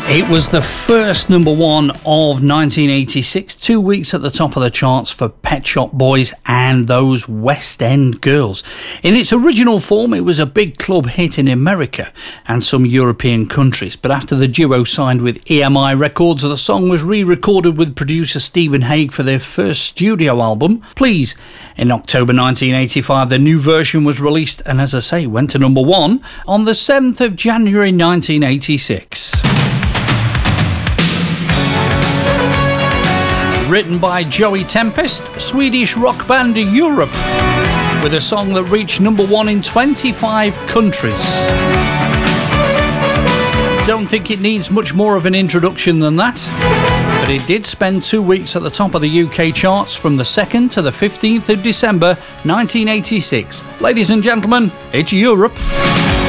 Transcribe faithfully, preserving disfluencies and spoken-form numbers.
It was the first number one of nineteen eighty-six, two weeks at the top of the charts for Pet Shop Boys and those West End Girls. In its original form, it was a big club hit in America and some European countries, but after the duo signed with E M I Records, the song was re-recorded with producer Stephen Hague for their first studio album, Please. In October nineteen eighty-five, the new version was released and, as I say, went to number one on the seventh of January nineteen eighty-six. Written by Joey Tempest, Swedish rock band Europe, with a song that reached number one in twenty-five countries. Don't think it needs much more of an introduction than that, but it did spend two weeks at the top of the U K charts from the second to the fifteenth of December nineteen eighty-six. Ladies and gentlemen, it's Europe.